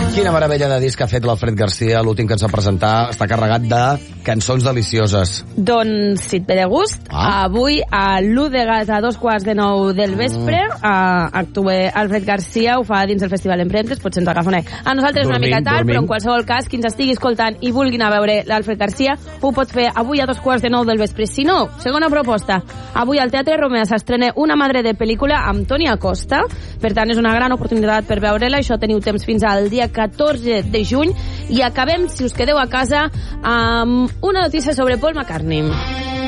Quina meravella de disc ha fet l'Alfred Garcia, l'últim que ens va presentar, està carregat de cançons delicioses. Doncs, si et ve de gust, avui a l'U-Degas a 8:45 del vespre actua Alfred Garcia, ho fa dins del Festival Empremtes, potser ens agafa a nosaltres una mica tard, però en qualsevol cas, qui ens estigui escoltant i vulgui anar a veure l'Alfred Garcia, ho pot fer avui a 2:45 del vespre. Si no, segona proposta, avui al Teatre Romea s'estrena Una madre de pel·lícula amb Toni Acosta, per tant és una gran oportunitat per veure-la, això teniu temps fins al dia 14 de juny, i acabem, si us quedeu a casa, amb una notícia sobre Paul McCartney.